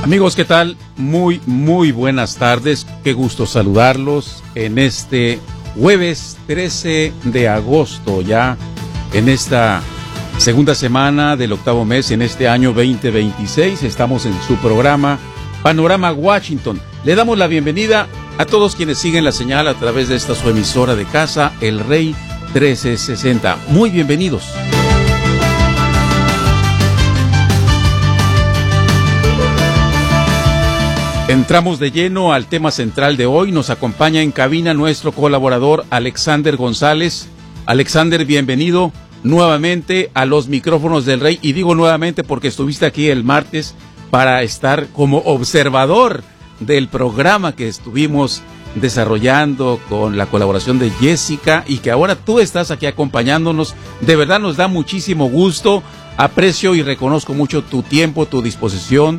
Amigos, ¿qué tal? Muy buenas tardes. Qué gusto saludarlos en este jueves 13 de agosto, ya en esta segunda semana del octavo mes en este año 2026. Estamos en su programa Panorama Washington. Le damos la bienvenida a todos quienes siguen la señal a través de esta su emisora de casa, El Rey 1360. Muy bienvenidos. Entramos de lleno al tema central de hoy. Nos acompaña en cabina nuestro colaborador Alexander González. Alexander, bienvenido nuevamente a los micrófonos del Rey. Y digo nuevamente porque estuviste aquí el martes para estar como observador del programa que estuvimos desarrollando con la colaboración de Jessica y que ahora tú estás aquí acompañándonos. De verdad nos da muchísimo gusto, aprecio y reconozco mucho tu tiempo, tu disposición.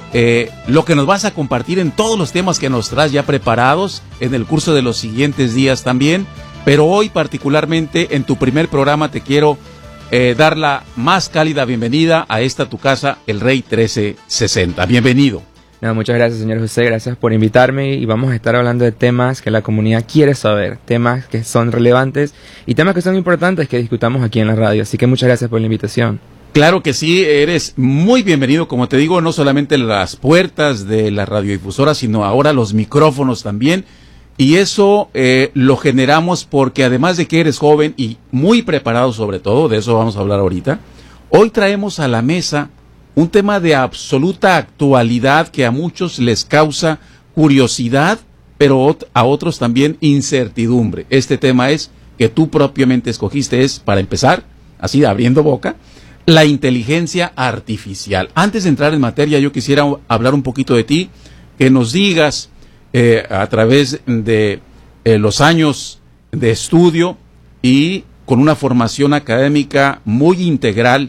Lo que nos vas a compartir en todos los temas que nos traes ya preparados en el curso de los siguientes días también, pero hoy particularmente en tu primer programa te quiero dar la más cálida bienvenida a esta tu casa, El Rey 1360. Bienvenido. No, muchas gracias, señor José, gracias por invitarme y vamos a estar hablando de temas que la comunidad quiere saber, temas que son relevantes y temas que son importantes que discutamos aquí en la radio, así que muchas gracias por la invitación. Claro que sí, eres muy bienvenido, como te digo, no solamente las puertas de la radiodifusora, sino ahora los micrófonos también, y eso lo generamos porque además de que eres joven y muy preparado sobre todo, de eso vamos a hablar ahorita, hoy traemos a la mesa un tema de absoluta actualidad que a muchos les causa curiosidad, pero a otros también incertidumbre. Este tema es que tú propiamente escogiste, es, para empezar, así abriendo boca, la inteligencia artificial. Antes de entrar en materia, yo quisiera hablar un poquito de ti, que nos digas a través de los años de estudio y con una formación académica muy integral,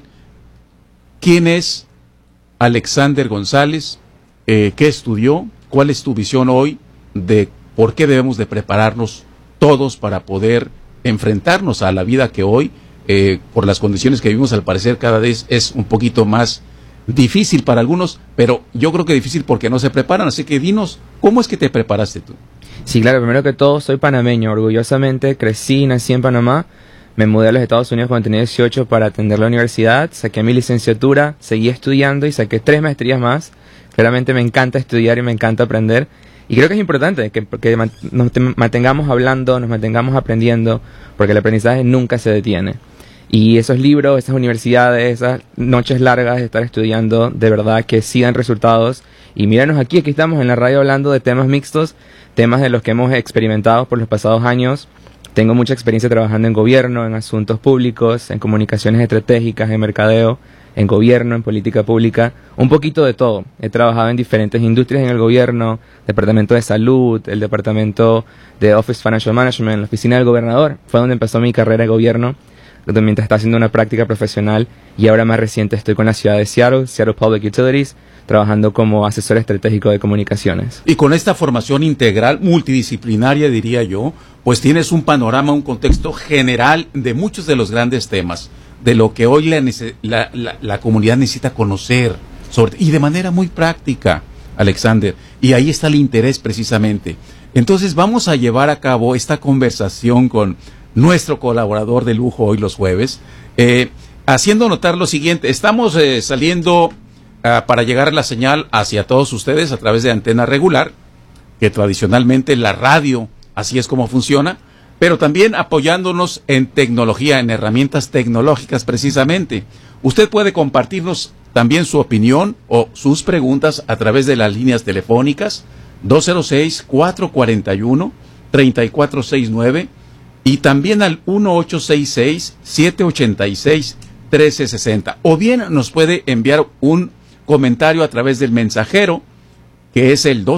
¿quién es Alexander González? ¿Qué estudió? ¿Cuál es tu visión hoy de por qué debemos de prepararnos todos para poder enfrentarnos a la vida que hoy por las condiciones que vivimos, al parecer cada vez es un poquito más difícil para algunos, pero yo creo que difícil porque no se preparan, así que dinos, ¿cómo es que te preparaste tú? Sí, claro, primero que todo soy panameño, orgullosamente crecí y nací en Panamá, me mudé a los Estados Unidos cuando tenía 18 para atender la universidad, saqué mi licenciatura, seguí estudiando y saqué 3 maestrías más, claramente me encanta estudiar y me encanta aprender, y creo que es importante que nos mantengamos hablando, nos mantengamos aprendiendo, porque el aprendizaje nunca se detiene. Y esos libros, esas universidades, esas noches largas de estar estudiando, de verdad que sí dan resultados. Y míranos aquí estamos en la radio hablando de temas mixtos, temas de los que hemos experimentado por los pasados años. Tengo mucha experiencia trabajando en gobierno, en asuntos públicos, en comunicaciones estratégicas, en mercadeo, en gobierno, en política pública, un poquito de todo. He trabajado en diferentes industrias en el gobierno, departamento de salud, el departamento de Office Financial Management, la oficina del gobernador. Fue donde empezó mi carrera de gobierno, mientras estaba haciendo una práctica profesional, y ahora más reciente estoy con la ciudad de Seattle Public Utilities, trabajando como asesor estratégico de comunicaciones. Y con esta formación integral, multidisciplinaria diría yo, pues tienes un panorama, un contexto general de muchos de los grandes temas, de lo que hoy la comunidad necesita conocer, y de manera muy práctica, Alexander, y ahí está el interés precisamente. Entonces vamos a llevar a cabo esta conversación con nuestro colaborador de lujo hoy los jueves, haciendo notar lo siguiente. Estamos saliendo para llegar la señal hacia todos ustedes a través de antena regular, que tradicionalmente la radio así es como funciona, pero también apoyándonos en tecnología, en herramientas tecnológicas precisamente. Usted puede compartirnos también su opinión o sus preguntas a través de las líneas telefónicas 206-441-3469 y también al 1866-786-1360. O bien nos puede enviar un comentario a través del mensajero, que es el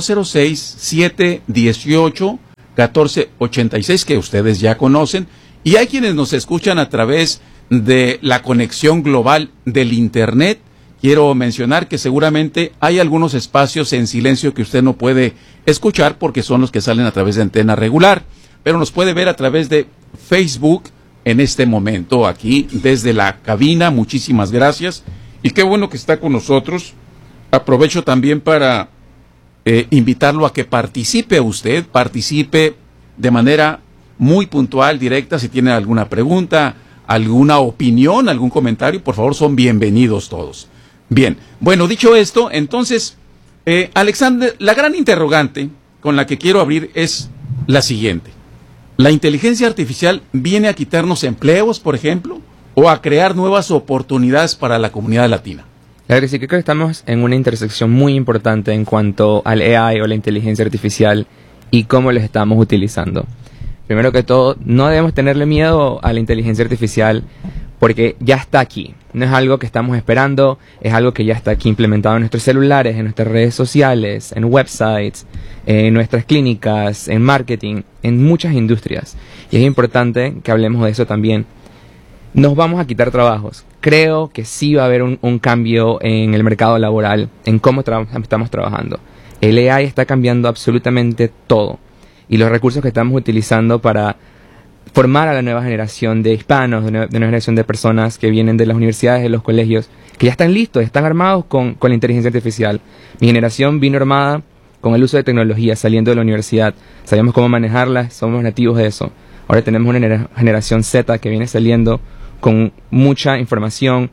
206-718-1486, que ustedes ya conocen. Y hay quienes nos escuchan a través de la conexión global del Internet. Quiero mencionar que seguramente hay algunos espacios en silencio que usted no puede escuchar porque son los que salen a través de antena regular, pero nos puede ver a través de Facebook en este momento aquí desde la cabina. Muchísimas gracias y qué bueno que está con nosotros Aprovecho también para invitarlo a que participe de manera muy puntual, directa. Si tiene alguna pregunta, alguna opinión, algún comentario, por favor, son bienvenidos todos. Bien, bueno, dicho esto, entonces, Alexander, la gran interrogante con la que quiero abrir es la siguiente. ¿La inteligencia artificial viene a quitarnos empleos, por ejemplo, o a crear nuevas oportunidades para la comunidad latina? Claro que sí, creo que estamos en una intersección muy importante en cuanto al AI o la inteligencia artificial y cómo los estamos utilizando. Primero que todo, no debemos tenerle miedo a la inteligencia artificial porque ya está aquí. No es algo que estamos esperando, es algo que ya está aquí implementado en nuestros celulares, en nuestras redes sociales, en websites, en nuestras clínicas, en marketing, en muchas industrias. Y es importante que hablemos de eso también. Nos vamos a quitar trabajos. Creo que sí va a haber un cambio en el mercado laboral, en cómo estamos trabajando. El AI está cambiando absolutamente todo. Y los recursos que estamos utilizando para formar a la nueva generación de hispanos, de nueva generación de personas que vienen de las universidades, de los colegios, que ya están listos, están armados con la inteligencia artificial. Mi generación vino armada con el uso de tecnología, saliendo de la universidad. Sabíamos cómo manejarla, somos nativos de eso. Ahora tenemos una generación Z que viene saliendo con mucha información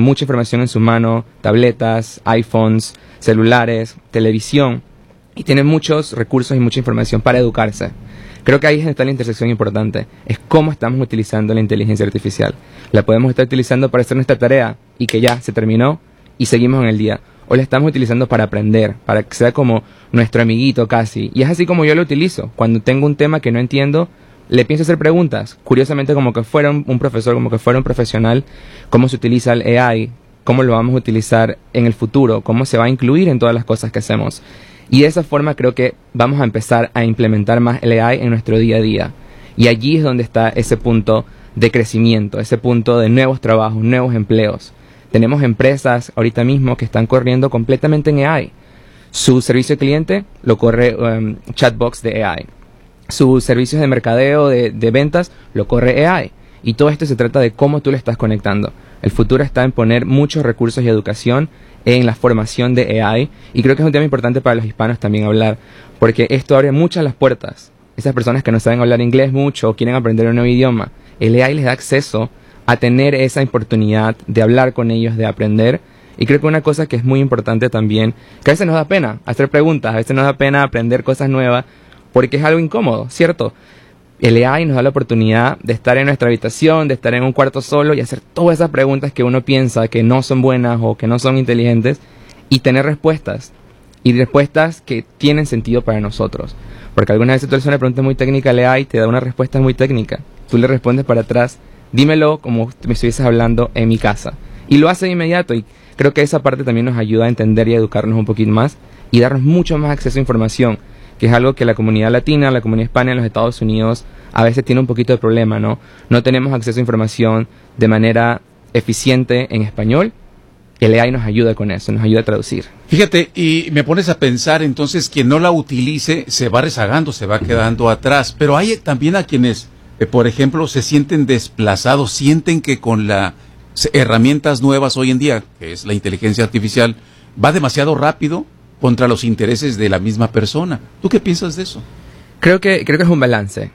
en su mano, tabletas, iPhones, celulares, televisión, y tienen muchos recursos y mucha información para educarse. Creo que ahí está la intersección importante, es cómo estamos utilizando la inteligencia artificial. La podemos estar utilizando para hacer nuestra tarea y que ya se terminó y seguimos en el día. O la estamos utilizando para aprender, para que sea como nuestro amiguito casi. Y es así como yo lo utilizo. Cuando tengo un tema que no entiendo, le pienso hacer preguntas, curiosamente como que fuera un profesor, como que fuera un profesional, cómo se utiliza el AI, cómo lo vamos a utilizar en el futuro, cómo se va a incluir en todas las cosas que hacemos. Y de esa forma creo que vamos a empezar a implementar más el AI en nuestro día a día. Y allí es donde está ese punto de crecimiento, ese punto de nuevos trabajos, nuevos empleos. Tenemos empresas ahorita mismo que están corriendo completamente en AI. Su servicio de cliente lo corre chatbots de AI. Sus servicios de mercadeo, de ventas, lo corre AI. Y todo esto se trata de cómo tú le estás conectando. El futuro está en poner muchos recursos y educación en la formación de AI. Y creo que es un tema importante para los hispanos también hablar, porque esto abre muchas las puertas. Esas personas que no saben hablar inglés mucho o quieren aprender un nuevo idioma, el AI les da acceso a tener esa oportunidad de hablar con ellos, de aprender. Y creo que una cosa que es muy importante también, que a veces nos da pena hacer preguntas, a veces nos da pena aprender cosas nuevas, porque es algo incómodo, ¿cierto? El AI nos da la oportunidad de estar en nuestra habitación, de estar en un cuarto solo y hacer todas esas preguntas que uno piensa que no son buenas o que no son inteligentes y tener respuestas. Y respuestas que tienen sentido para nosotros. Porque algunas veces tú le haces una pregunta muy técnica al AI y te da una respuesta muy técnica. Tú le respondes para atrás, dímelo como me estuvieses hablando en mi casa. Y lo hace de inmediato y creo que esa parte también nos ayuda a entender y a educarnos un poquito más y darnos mucho más acceso a información, que es algo que la comunidad latina, la comunidad hispana en los Estados Unidos a veces tiene un poquito de problema, ¿no? No tenemos acceso a información de manera eficiente en español. El AI nos ayuda con eso, nos ayuda a traducir. Fíjate, y me pones a pensar, entonces, quien no la utilice se va rezagando, se va quedando atrás. Pero hay también a quienes, por ejemplo, se sienten desplazados, sienten que con las herramientas nuevas hoy en día, que es la inteligencia artificial, va demasiado rápido contra los intereses de la misma persona. ¿Tú qué piensas de eso? Creo que es un balance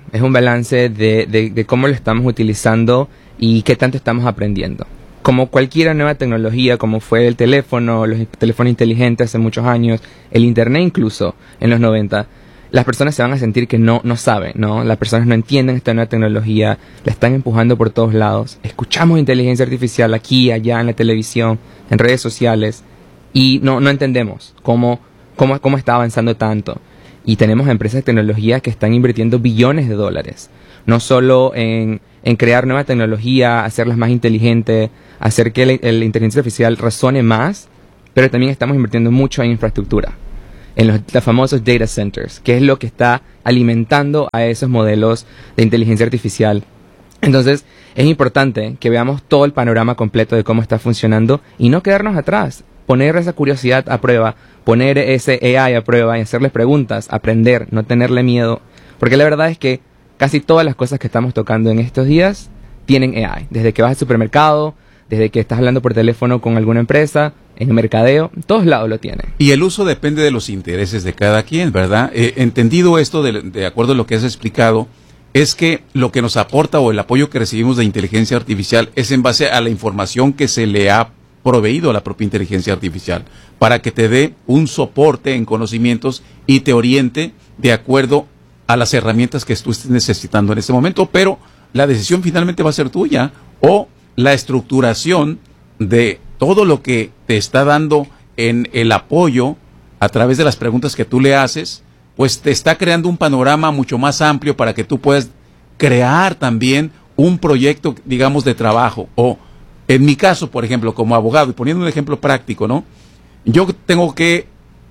de cómo lo estamos utilizando y qué tanto estamos aprendiendo. Como cualquier nueva tecnología, como fue el teléfono, los teléfonos inteligentes hace muchos años, el internet incluso en los 90, las personas se van a sentir que no saben, ¿no? Las personas no entienden esta nueva tecnología, la están empujando por todos lados. Escuchamos inteligencia artificial aquí, allá, en la televisión, en redes sociales, y no entendemos cómo está avanzando tanto. Y tenemos empresas de tecnología que están invirtiendo billones de dólares, no solo en crear nueva tecnología, hacerlas más inteligentes, hacer que la inteligencia artificial razone más, pero también estamos invirtiendo mucho en infraestructura, en los famosos data centers, que es lo que está alimentando a esos modelos de inteligencia artificial. Entonces, es importante que veamos todo el panorama completo de cómo está funcionando y no quedarnos atrás. Poner esa curiosidad a prueba, poner ese AI a prueba y hacerles preguntas, aprender, no tenerle miedo. Porque la verdad es que casi todas las cosas que estamos tocando en estos días tienen AI. Desde que vas al supermercado, desde que estás hablando por teléfono con alguna empresa, en mercadeo, en todos lados lo tienen. Y el uso depende de los intereses de cada quien, ¿verdad? Entendido esto, de acuerdo a lo que has explicado, es que lo que nos aporta o el apoyo que recibimos de inteligencia artificial es en base a la información que se le ha proveído a la propia inteligencia artificial, para que te dé un soporte en conocimientos y te oriente de acuerdo a las herramientas que tú estés necesitando en este momento, pero la decisión finalmente va a ser tuya, o la estructuración de todo lo que te está dando en el apoyo a través de las preguntas que tú le haces, pues te está creando un panorama mucho más amplio para que tú puedas crear también un proyecto, digamos, de trabajo. O en mi caso, por ejemplo, como abogado, y poniendo un ejemplo práctico, ¿no? Yo tengo que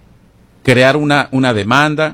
crear una demanda,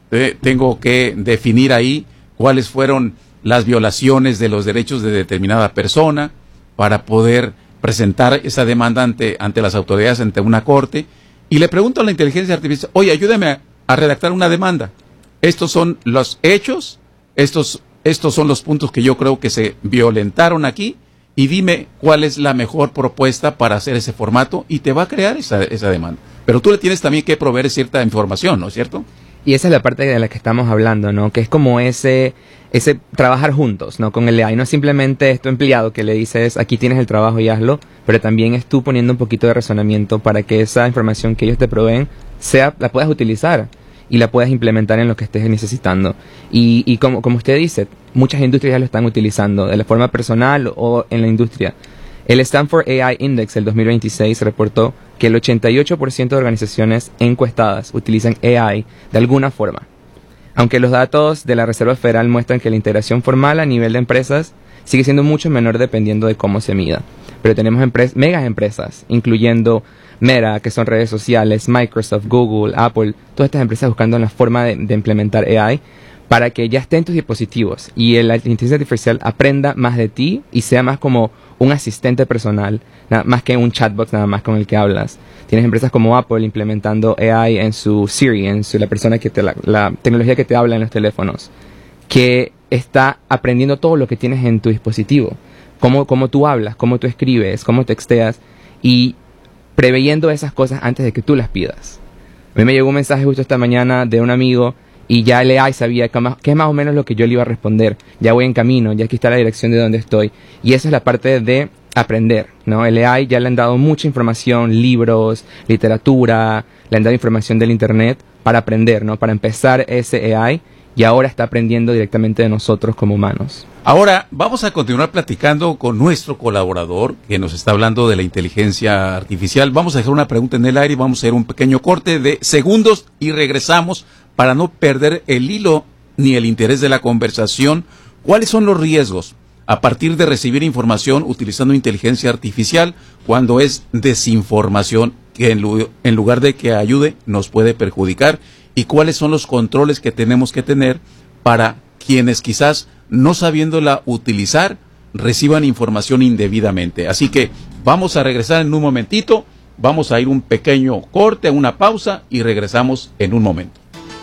tengo que definir ahí cuáles fueron las violaciones de los derechos de determinada persona para poder presentar esa demanda ante las autoridades, ante una corte, y le pregunto a la inteligencia artificial, oye, ayúdame a redactar una demanda. Estos son los hechos, estos son los puntos que yo creo que se violentaron aquí, y dime cuál es la mejor propuesta para hacer ese formato, y te va a crear esa demanda. Pero tú le tienes también que proveer cierta información, ¿no es cierto? Y esa es la parte de la que estamos hablando, ¿no? Que es como ese trabajar juntos, ¿no? Con el AI. No es simplemente tu empleado que le dices, aquí tienes el trabajo y hazlo, pero también es tú poniendo un poquito de razonamiento para que esa información que ellos te proveen la puedas utilizar y la puedas implementar en lo que estés necesitando. Y como usted dice, muchas industrias ya lo están utilizando, de la forma personal o en la industria. El Stanford AI Index del 2026 reportó que el 88% de organizaciones encuestadas utilizan AI de alguna forma. Aunque los datos de la Reserva Federal muestran que la integración formal a nivel de empresas sigue siendo mucho menor dependiendo de cómo se mida. Pero tenemos megas empresas, incluyendo Meta, que son redes sociales, Microsoft, Google, Apple, todas estas empresas buscando la forma de implementar AI para que ya esté en tus dispositivos y la inteligencia artificial aprenda más de ti y sea más como un asistente personal, más que un chatbot nada más con el que hablas. Tienes empresas como Apple implementando AI en su Siri, la persona que la tecnología que te habla en los teléfonos, que está aprendiendo todo lo que tienes en tu dispositivo, cómo tú hablas, cómo tú escribes, cómo texteas, y preveyendo esas cosas antes de que tú las pidas. A mí me llegó un mensaje justo esta mañana de un amigo y ya el AI sabía que es más o menos lo que yo le iba a responder. Ya voy en camino, ya aquí está la dirección de donde estoy. Y esa es la parte de aprender, ¿no? El AI ya le han dado mucha información, libros, literatura, le han dado información del internet para aprender, ¿no? Para empezar ese AI, y ahora está aprendiendo directamente de nosotros como humanos. Ahora vamos a continuar platicando con nuestro colaborador que nos está hablando de la inteligencia artificial. Vamos a dejar una pregunta en el aire y vamos a hacer un pequeño corte de segundos y regresamos para no perder el hilo ni el interés de la conversación. ¿Cuáles son los riesgos a partir de recibir información utilizando inteligencia artificial cuando es desinformación que en lugar de que ayude nos puede perjudicar? ¿Y cuáles son los controles que tenemos que tener para quienes quizás no sabiéndola utilizar reciban información indebidamente? Así que vamos a regresar en un momentito, vamos a ir un pequeño corte, una pausa y regresamos en un momento.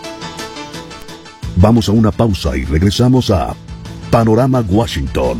Vamos a una pausa y regresamos a Panorama Washington.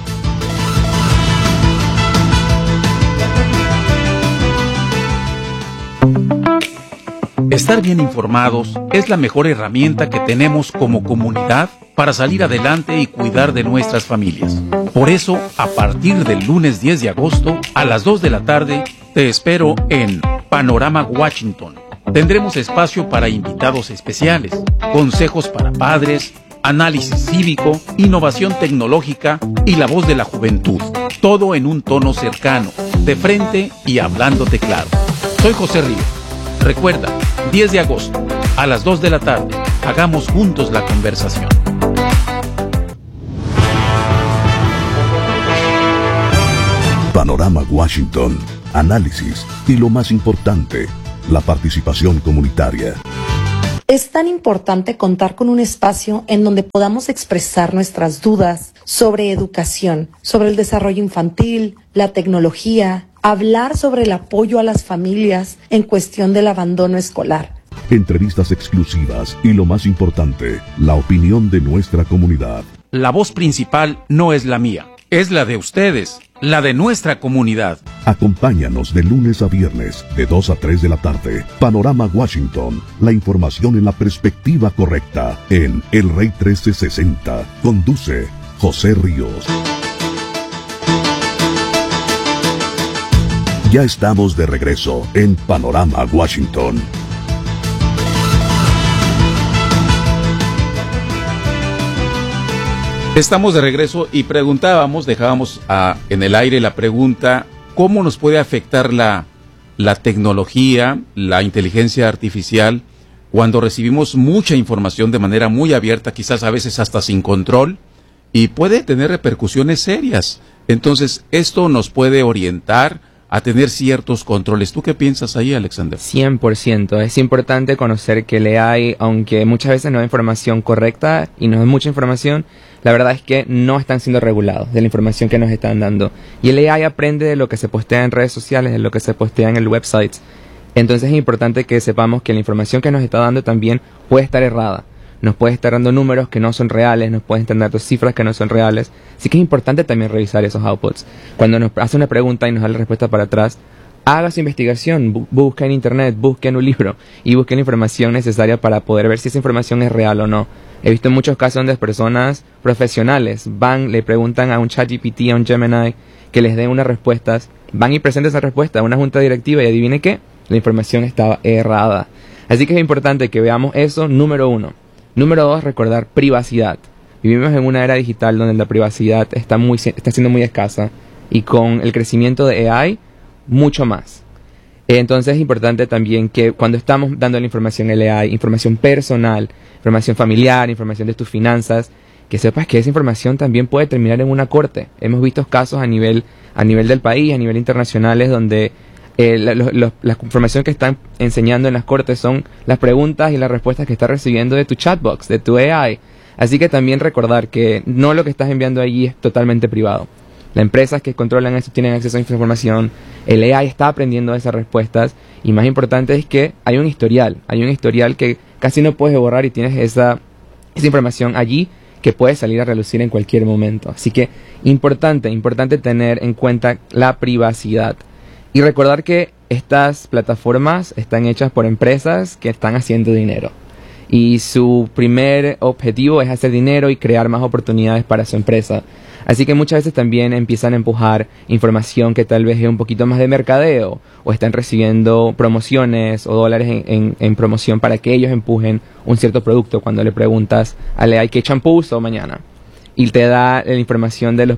Estar bien informados es la mejor herramienta que tenemos como comunidad para salir adelante y cuidar de nuestras familias. Por eso, a partir del lunes 10 de agosto, a las 2 de la tarde, te espero en Panorama Washington. Tendremos espacio para invitados especiales, consejos para padres, análisis cívico, innovación tecnológica y la voz de la juventud. Todo en un tono cercano, de frente y hablándote claro. Soy José Ríos. Recuerda, 10 de agosto, a las 2 de la tarde, hagamos juntos la conversación. Panorama Washington, análisis y lo más importante, la participación comunitaria. Es tan importante contar con un espacio en donde podamos expresar nuestras dudas sobre educación, sobre el desarrollo infantil, la tecnología, hablar sobre el apoyo a las familias en cuestión del abandono escolar. Entrevistas exclusivas y lo más importante, la opinión de nuestra comunidad. La voz principal no es la mía, es la de ustedes. la de nuestra comunidad. Acompáñanos de lunes a viernes, de 2 a 3 de la tarde. Panorama Washington, la información en la perspectiva correcta, en El Rey 1360. Conduce José Ríos. Ya estamos de regreso en Panorama Washington. Estamos de regreso y dejábamos en el aire la pregunta, ¿cómo nos puede afectar la tecnología, la inteligencia artificial, cuando recibimos mucha información de manera muy abierta, quizás a veces hasta sin control, y puede tener repercusiones serias? Entonces, esto nos puede orientar a tener ciertos controles. ¿Tú qué piensas ahí, Alexander? 100%. Es importante conocer que el AI, aunque muchas veces no hay información correcta y no es mucha información, la verdad es que no están siendo regulados de la información que nos están dando. Y el AI aprende de lo que se postea en redes sociales, de lo que se postea en el website. Entonces es importante que sepamos que la información que nos está dando también puede estar errada. Nos puede estar dando números que no son reales, nos puede estar dando cifras que no son reales. Así que es importante también revisar esos outputs. Cuando nos hace una pregunta y nos da la respuesta para atrás, haga su investigación, busca en internet, busque en un libro y busque la información necesaria para poder ver si esa información es real o no. He visto muchos casos donde personas profesionales le preguntan a un ChatGPT, a un Gemini, que les den unas respuestas, van y presentan esa respuesta a una junta directiva y adivine qué, la información estaba errada. Así que es importante que veamos eso, número 1. Número 2, recordar privacidad. Vivimos en una era digital donde la privacidad está siendo muy escasa y con el crecimiento de AI, mucho más. Entonces es importante también que cuando estamos dando la información al AI, información personal, información familiar, información de tus finanzas, que sepas que esa información también puede terminar en una corte. Hemos visto casos a nivel del país, a nivel internacionales, donde la información que están enseñando en las cortes son las preguntas y las respuestas que estás recibiendo de tu chatbox, de tu AI. Así que también recordar que no lo que estás enviando allí es totalmente privado. Las empresas que controlan eso tienen acceso a esa información, el AI está aprendiendo esas respuestas y más importante es que hay un historial que casi no puedes borrar y tienes esa información allí que puede salir a relucir en cualquier momento. Así que importante tener en cuenta la privacidad. Y recordar que estas plataformas están hechas por empresas que están haciendo dinero. Y su primer objetivo es hacer dinero y crear más oportunidades para su empresa. Así que muchas veces también empiezan a empujar información que tal vez es un poquito más de mercadeo. O están recibiendo promociones o dólares en promoción para que ellos empujen un cierto producto. Cuando le preguntas a AI qué champú usó mañana. Y te da la información de los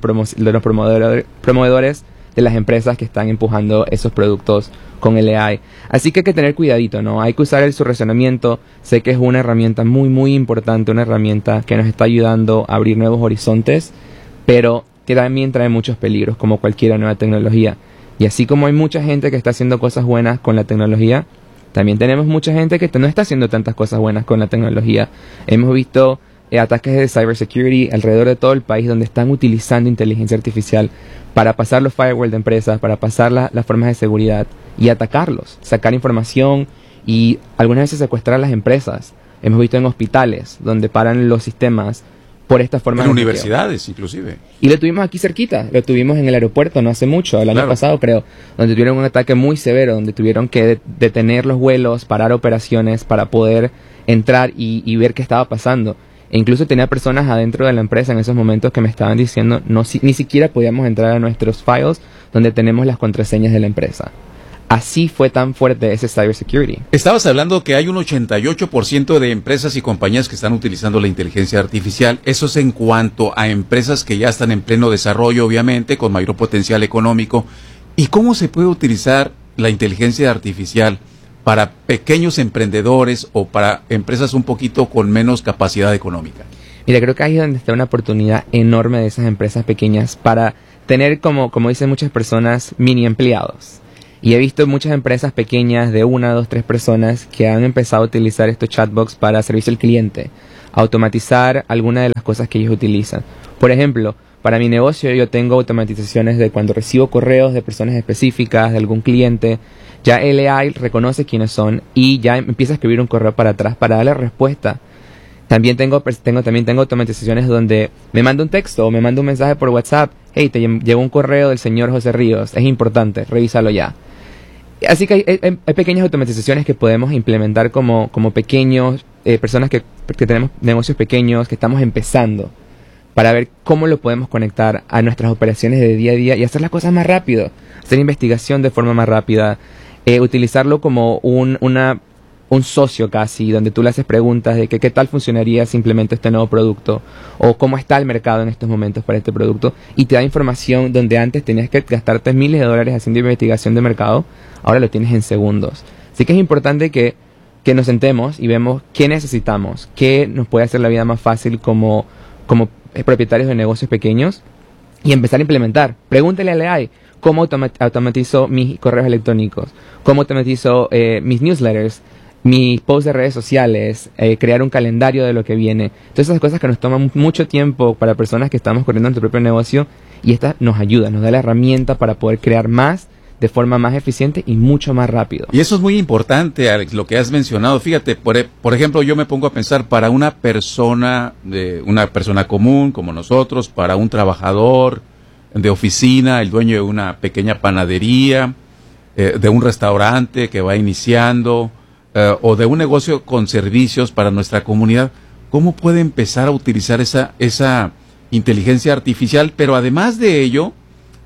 promovedores de las empresas que están empujando esos productos con el AI. Así que hay que tener cuidadito, ¿no? Hay que usar su razonamiento. Sé que es una herramienta muy, muy importante, una herramienta que nos está ayudando a abrir nuevos horizontes, pero que también trae muchos peligros, como cualquier nueva tecnología. Y así como hay mucha gente que está haciendo cosas buenas con la tecnología, también tenemos mucha gente que no está haciendo tantas cosas buenas con la tecnología. Hemos visto ataques de cybersecurity alrededor de todo el país donde están utilizando inteligencia artificial para pasar los firewalls de empresas, para pasar las formas de seguridad y atacarlos, sacar información y algunas veces secuestrar a las empresas. Hemos visto en hospitales donde paran los sistemas por estas formas. En universidades, inclusive. Y lo tuvimos aquí cerquita, lo tuvimos en el aeropuerto no hace mucho, el año pasado creo, donde tuvieron un ataque muy severo, donde tuvieron que detener los vuelos, parar operaciones para poder entrar y ver qué estaba pasando. E incluso tenía personas adentro de la empresa en esos momentos que me estaban diciendo ni siquiera podíamos entrar a nuestros files donde tenemos las contraseñas de la empresa. Así fue tan fuerte ese cybersecurity. Estabas hablando que hay un 88% de empresas y compañías que están utilizando la inteligencia artificial. Eso es en cuanto a empresas que ya están en pleno desarrollo, obviamente, con mayor potencial económico. ¿Y cómo se puede utilizar la inteligencia artificial para pequeños emprendedores o para empresas un poquito con menos capacidad económica? Mira, creo que ahí es donde está una oportunidad enorme de esas empresas pequeñas para tener, como dicen muchas personas, mini empleados. Y he visto muchas empresas pequeñas de 1, 2, 3 personas que han empezado a utilizar estos chatbots para servicio al cliente, automatizar algunas de las cosas que ellos utilizan. Por ejemplo, para mi negocio yo tengo automatizaciones de cuando recibo correos de personas específicas, de algún cliente, ya el AI reconoce quiénes son y ya empieza a escribir un correo para atrás para darle respuesta. También tengo automatizaciones donde me manda un texto o me manda un mensaje por WhatsApp. Hey, te llegó un correo del señor José Ríos. Es importante, revísalo ya. Así que hay pequeñas automatizaciones que podemos implementar como pequeños, personas que tenemos negocios pequeños, que estamos empezando, para ver cómo lo podemos conectar a nuestras operaciones de día a día y hacer las cosas más rápido, hacer investigación de forma más rápida, utilizarlo como un socio casi, donde tú le haces preguntas de qué tal funcionaría si implemento este nuevo producto, o cómo está el mercado en estos momentos para este producto, y te da información donde antes tenías que gastarte miles de dólares haciendo investigación de mercado, ahora lo tienes en segundos. Así que es importante que nos sentemos y vemos qué necesitamos, qué nos puede hacer la vida más fácil como propietarios de negocios pequeños, y empezar a implementar. Pregúntale a AI, ¿cómo automatizo mis correos electrónicos? ¿Cómo automatizo mis newsletters? Mis posts de redes sociales, crear un calendario de lo que viene. Todas esas cosas que nos toman mucho tiempo para personas que estamos corriendo nuestro propio negocio, y esta nos ayuda, nos da la herramienta para poder crear más de forma más eficiente y mucho más rápido. Y eso es muy importante, Alex, lo que has mencionado. Fíjate, por ejemplo, yo me pongo a pensar para una persona común como nosotros, para un trabajador de oficina, el dueño de una pequeña panadería, de un restaurante que va iniciando, o de un negocio con servicios para nuestra comunidad, ¿cómo puede empezar a utilizar esa inteligencia artificial? Pero además de ello,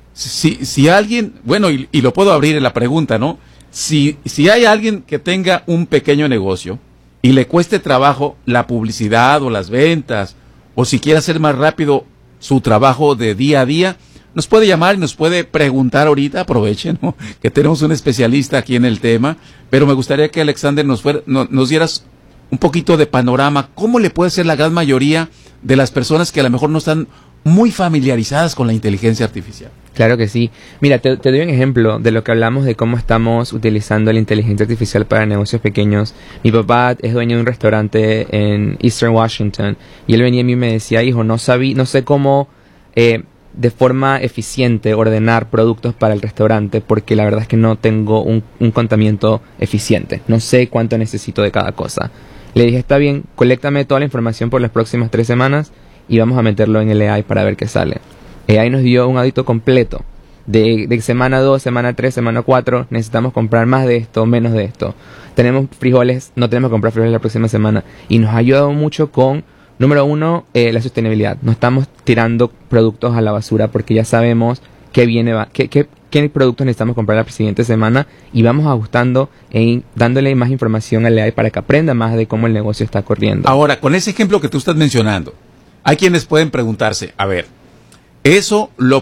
si alguien, bueno, y lo puedo abrir en la pregunta, ¿no? Si hay alguien que tenga un pequeño negocio y le cueste trabajo la publicidad o las ventas, o si quiere hacer más rápido su trabajo de día a día, nos puede llamar y nos puede preguntar ahorita, aprovechen, ¿no?, que tenemos un especialista aquí en el tema, pero me gustaría que Alexander nos dieras un poquito de panorama, cómo le puede ser la gran mayoría de las personas que a lo mejor no están muy familiarizadas con la inteligencia artificial. Claro que sí. Mira, te doy un ejemplo de lo que hablamos de cómo estamos utilizando la inteligencia artificial para negocios pequeños. Mi papá es dueño de un restaurante en Eastern Washington, y él venía a mí y me decía, hijo, no sé cómo de forma eficiente ordenar productos para el restaurante, porque la verdad es que no tengo un contamiento eficiente. No sé cuánto necesito de cada cosa. Le dije, está bien, coléctame toda la información por las próximas 3 semanas y vamos a meterlo en el AI para ver qué sale. AI nos dio un audito completo de semana 2, semana 3, semana 4, necesitamos comprar más de esto, menos de esto. Tenemos frijoles, no tenemos que comprar frijoles la próxima semana. Y nos ha ayudado mucho con, número 1, la sostenibilidad. No estamos tirando productos a la basura porque ya sabemos qué productos necesitamos comprar la siguiente semana, y vamos ajustando e dándole más información al AI para que aprenda más de cómo el negocio está corriendo. Ahora, con ese ejemplo que tú estás mencionando, hay quienes pueden preguntarse, a ver, eso lo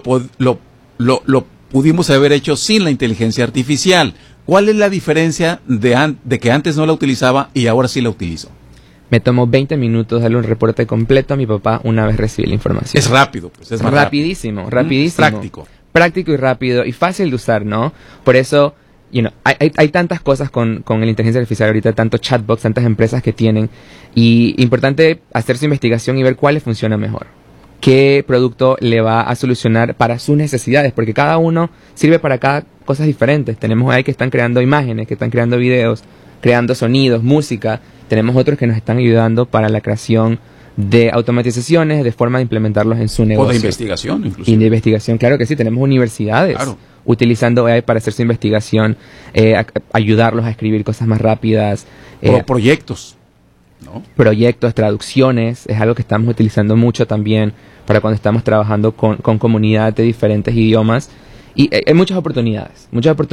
pudimos haber hecho sin la inteligencia artificial. ¿Cuál es la diferencia de que antes no la utilizaba y ahora sí la utilizo? Me tomó 20 minutos darle un reporte completo a mi papá una vez recibí la información. Es rápido, pues es más rapidísimo. Práctico. Práctico y rápido y fácil de usar, ¿no? Por eso, hay tantas cosas con la inteligencia artificial ahorita, tantos chatbots, tantas empresas que tienen, y importante hacer su investigación y ver cuál le funciona mejor. Qué producto le va a solucionar para sus necesidades, porque cada uno sirve para cada cosas diferentes. Tenemos ahí que están creando imágenes, que están creando videos, creando sonidos, música. Tenemos otros que nos están ayudando para la creación de automatizaciones, de forma de implementarlos en su negocio. O de investigación, incluso. Y de investigación, claro que sí. Tenemos universidades utilizando AI para hacer su investigación, ayudarlos a escribir cosas más rápidas. O proyectos, ¿no? Proyectos, traducciones, es algo que estamos utilizando mucho también para cuando estamos trabajando con comunidades de diferentes idiomas. Y hay muchas oportunidades.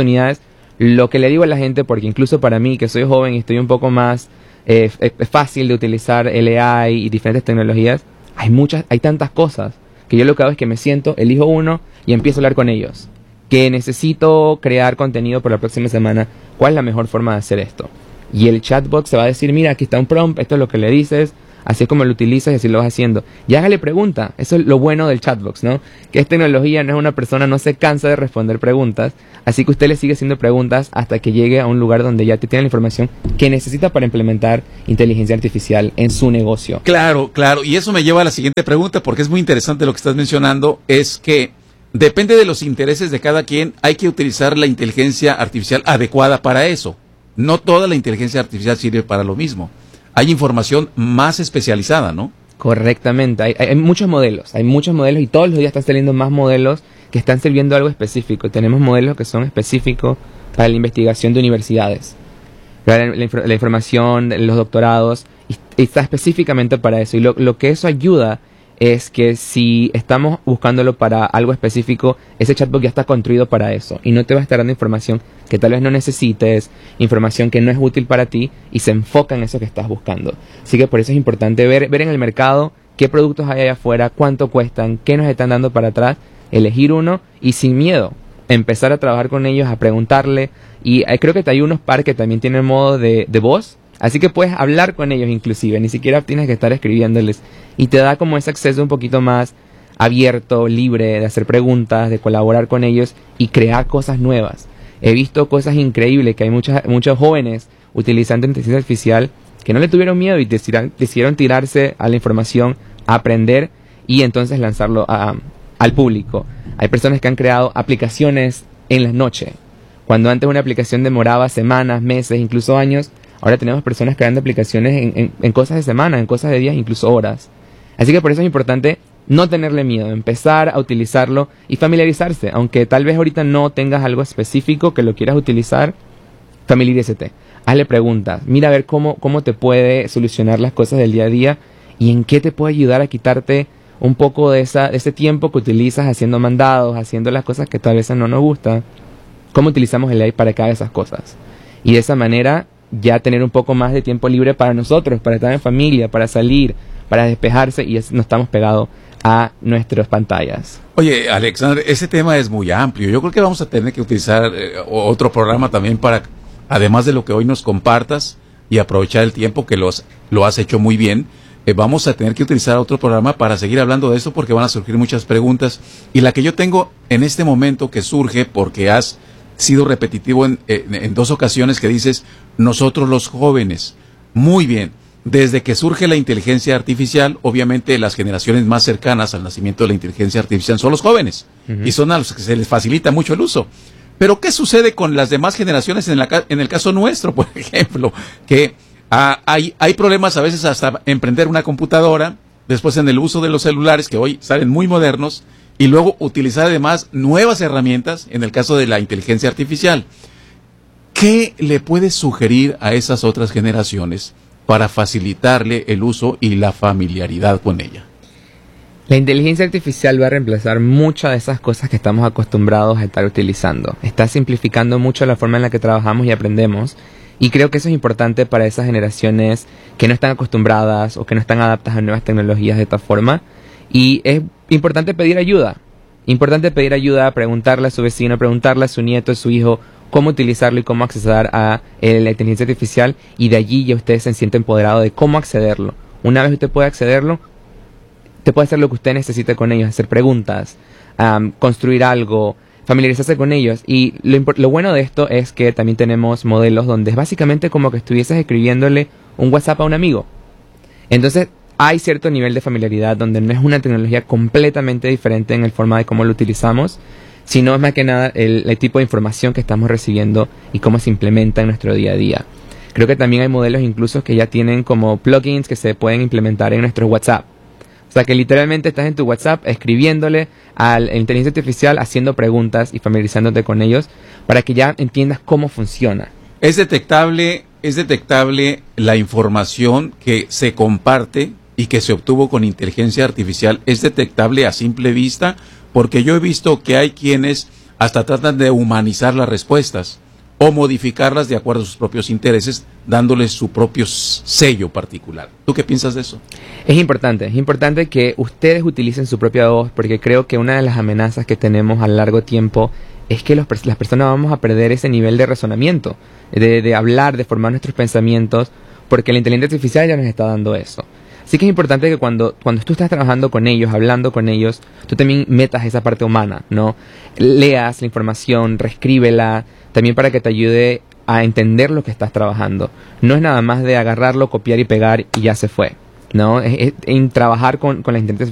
Lo que le digo a la gente, porque incluso para mí, que soy joven y estoy un poco más es fácil de utilizar el AI y diferentes tecnologías, hay tantas cosas que yo lo que hago es que me siento, elijo uno y empiezo a hablar con ellos. Que necesito crear contenido por la próxima semana, ¿cuál es la mejor forma de hacer esto? Y el chatbot se va a decir, mira, aquí está un prompt, esto es lo que le dices, así es como lo utilizas y así lo vas haciendo. Y hágale pregunta, eso es lo bueno del chatbot, ¿no? Que es tecnología, no es una persona, no se cansa de responder preguntas, así que usted le sigue haciendo preguntas hasta que llegue a un lugar donde ya te tiene la información que necesita para implementar inteligencia artificial en su negocio. Claro, y eso me lleva a la siguiente pregunta, porque es muy interesante lo que estás mencionando, es que depende de los intereses de cada quien, hay que utilizar la inteligencia artificial adecuada para eso. No toda la inteligencia artificial sirve para lo mismo. hay información más especializada, ¿no? Correctamente, hay muchos modelos y todos los días están saliendo más modelos que están sirviendo algo específico. Tenemos modelos que son específicos para la investigación de universidades, la información, los doctorados, y está específicamente para eso. Y lo que eso ayuda es que si estamos buscándolo para algo específico, ese chatbot ya está construido para eso y no te va a estar dando información que tal vez no necesites, información que no es útil para ti, y se enfoca en eso que estás buscando. Así que por eso es importante ver en el mercado qué productos hay allá afuera, cuánto cuestan, qué nos están dando para atrás, elegir uno y sin miedo empezar a trabajar con ellos, a preguntarle. Y creo que hay unos par que también tienen modo de voz, así que puedes hablar con ellos inclusive, ni siquiera tienes que estar escribiéndoles, y te da como ese acceso un poquito más abierto, libre, de hacer preguntas, de colaborar con ellos y crear cosas nuevas. He visto cosas increíbles, que hay muchos jóvenes utilizando inteligencia artificial que no le tuvieron miedo y decidieron tirarse a la información, a aprender y entonces lanzarlo al público. Hay personas que han creado aplicaciones en la noche. Cuando antes una aplicación demoraba semanas, meses, incluso años, ahora tenemos personas creando aplicaciones en cosas de semanas, en cosas de días, incluso horas. Así que por eso es importante no tenerle miedo, empezar a utilizarlo y familiarizarse. Aunque tal vez ahorita no tengas algo específico que lo quieras utilizar, familiarízate. Hazle preguntas, mira a ver cómo te puede solucionar las cosas del día a día y en qué te puede ayudar a quitarte un poco de ese tiempo que utilizas haciendo mandados, haciendo las cosas que tal vez no nos gustan. ¿Cómo utilizamos el AI para que haga esas cosas? Y de esa manera ya tener un poco más de tiempo libre para nosotros, para estar en familia, para salir, para despejarse, y no estamos pegados a nuestras pantallas. Oye, Alexander, ese tema es muy amplio. Yo creo que vamos a tener que utilizar otro programa también para, además de lo que hoy nos compartas y aprovechar el tiempo que lo has hecho muy bien, vamos a tener que utilizar otro programa para seguir hablando de esto, porque van a surgir muchas preguntas. Y la que yo tengo en este momento que surge, porque has sido repetitivo en dos ocasiones, que dices, nosotros los jóvenes. Muy bien. Desde que surge la inteligencia artificial, obviamente las generaciones más cercanas al nacimiento de la inteligencia artificial son los jóvenes, y son a los que se les facilita mucho el uso. Pero ¿qué sucede con las demás generaciones en el caso nuestro, por ejemplo? Que hay problemas a veces hasta en prender una computadora, después en el uso de los celulares, que hoy salen muy modernos, y luego utilizar además nuevas herramientas en el caso de la inteligencia artificial. ¿Qué le puedes sugerir a esas otras generaciones para facilitarle el uso y la familiaridad con ella? La inteligencia artificial va a reemplazar muchas de esas cosas que estamos acostumbrados a estar utilizando. Está simplificando mucho la forma en la que trabajamos y aprendemos. Y creo que eso es importante para esas generaciones que no están acostumbradas o que no están adaptadas a nuevas tecnologías de esta forma. Y es importante pedir ayuda. Preguntarle a su vecino, preguntarle a su nieto, a su hijo, cómo utilizarlo y cómo acceder a la inteligencia artificial, y de allí ya usted se siente empoderado de cómo accederlo. Una vez usted puede accederlo, usted puede hacer lo que usted necesite con ellos, hacer preguntas, construir algo, familiarizarse con ellos. Y lo bueno de esto es que también tenemos modelos donde es básicamente como que estuvieses escribiéndole un WhatsApp a un amigo. Entonces hay cierto nivel de familiaridad donde no es una tecnología completamente diferente en el forma de cómo lo utilizamos, sino es más que nada el tipo de información que estamos recibiendo y cómo se implementa en nuestro día a día. Creo que también hay modelos incluso que ya tienen como plugins que se pueden implementar en nuestro WhatsApp. O sea que literalmente estás en tu WhatsApp escribiéndole a la inteligencia artificial, haciendo preguntas y familiarizándote con ellos para que ya entiendas cómo funciona. ¿Es detectable la información que se comparte y que se obtuvo con inteligencia artificial? ¿Es detectable a simple vista? Porque yo he visto que hay quienes hasta tratan de humanizar las respuestas o modificarlas de acuerdo a sus propios intereses, dándoles su propio sello particular. ¿Tú qué piensas de eso? Es importante que ustedes utilicen su propia voz, porque creo que una de las amenazas que tenemos a largo tiempo es que las personas vamos a perder ese nivel de razonamiento, de hablar, de formar nuestros pensamientos, porque la inteligencia artificial ya nos está dando eso. Así que es importante que cuando tú estás trabajando con ellos, hablando con ellos, tú también metas esa parte humana, ¿no? Leas la información, reescríbela, también para que te ayude a entender lo que estás trabajando. No es nada más de agarrarlo, copiar y pegar y ya se fue, ¿no? Es en trabajar con la inteligencia